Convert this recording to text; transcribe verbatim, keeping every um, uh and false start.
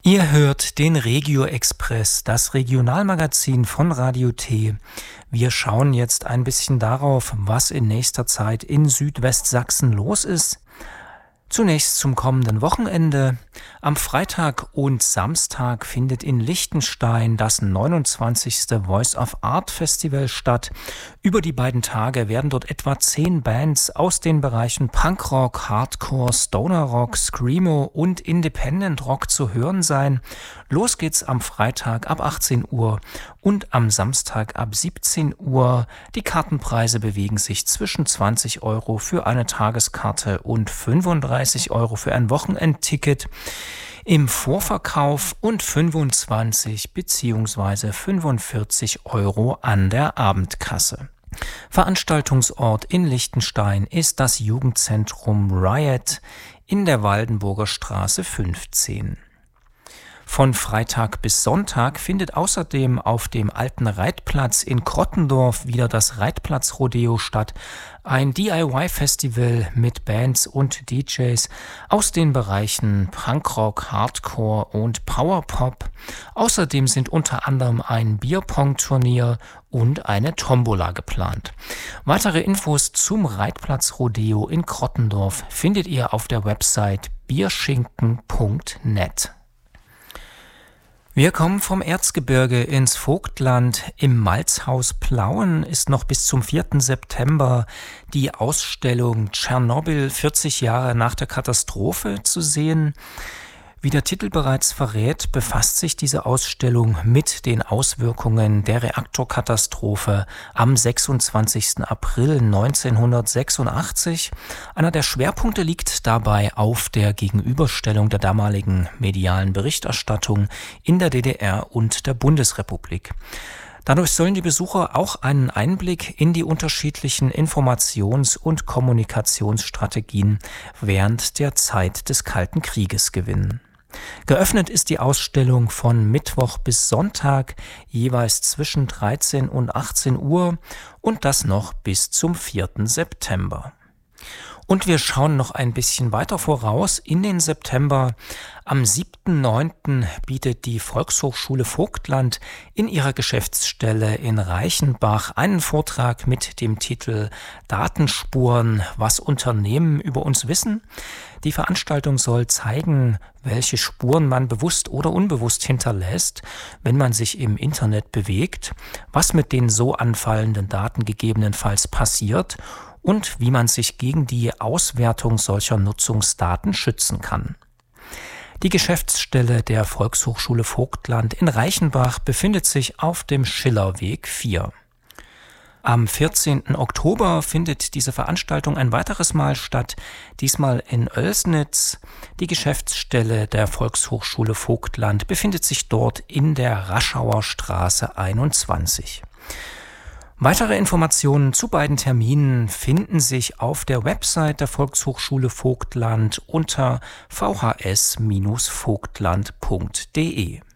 Ihr hört den Regio Express, das Regionalmagazin von Radio T. Wir schauen jetzt ein bisschen darauf, was in nächster Zeit in Südwestsachsen los ist. Zunächst zum kommenden Wochenende. Am Freitag und Samstag findet in Liechtenstein das neunundzwanzigste Voice of Art Festival statt. Über die beiden Tage werden dort etwa zehn Bands aus den Bereichen Punkrock, Hardcore, Stoner Rock, Screamo und Independent Rock zu hören sein. Los geht's am Freitag ab achtzehn Uhr und am Samstag ab siebzehn Uhr. Die Kartenpreise bewegen sich zwischen zwanzig Euro für eine Tageskarte und fünfunddreißig Euro für ein Wochenendticket im Vorverkauf und fünfundzwanzig bzw. fünfundvierzig Euro an der Abendkasse. Veranstaltungsort in Liechtenstein ist das Jugendzentrum Riot in der Waldenburger Straße fünfzehn. Von Freitag bis Sonntag findet außerdem auf dem alten Reitplatz in Krottendorf wieder das Reitplatz-Rodeo statt, ein D I Y-Festival mit Bands und D Js aus den Bereichen Punkrock, Hardcore und Powerpop. Außerdem sind unter anderem ein Bierpong-Turnier und eine Tombola geplant. Weitere Infos zum Reitplatz-Rodeo in Krottendorf findet ihr auf der Website bierschinken punkt net. Wir kommen vom Erzgebirge ins Vogtland. Im Malzhaus Plauen ist noch bis zum vierten September die Ausstellung Tschernobyl vierzig Jahre nach der Katastrophe zu sehen. Wie der Titel bereits verrät, befasst sich diese Ausstellung mit den Auswirkungen der Reaktorkatastrophe am sechsundzwanzigsten April neunzehnhundertsechsundachtzig. Einer der Schwerpunkte liegt dabei auf der Gegenüberstellung der damaligen medialen Berichterstattung in der D D R und der Bundesrepublik. Dadurch sollen die Besucher auch einen Einblick in die unterschiedlichen Informations- und Kommunikationsstrategien während der Zeit des Kalten Krieges gewinnen. Geöffnet ist die Ausstellung von Mittwoch bis Sonntag, jeweils zwischen dreizehn und achtzehn Uhr und das noch bis zum vierten September. Und wir schauen noch ein bisschen weiter voraus in den September. Am siebten neunten bietet die Volkshochschule Vogtland in ihrer Geschäftsstelle in Reichenbach einen Vortrag mit dem Titel Datenspuren, was Unternehmen über uns wissen. Die Veranstaltung soll zeigen, welche Spuren man bewusst oder unbewusst hinterlässt, wenn man sich im Internet bewegt, was mit den so anfallenden Daten gegebenenfalls passiert und wie man sich gegen die Auswertung solcher Nutzungsdaten schützen kann. Die Geschäftsstelle der Volkshochschule Vogtland in Reichenbach befindet sich auf dem Schillerweg vier. Am vierzehnten Oktober findet diese Veranstaltung ein weiteres Mal statt, diesmal in Oelsnitz. Die Geschäftsstelle der Volkshochschule Vogtland befindet sich dort in der Raschauer Straße einundzwanzig. Weitere Informationen zu beiden Terminen finden sich auf der Website der Volkshochschule Vogtland unter v h s Bindestrich vogtland punkt d e.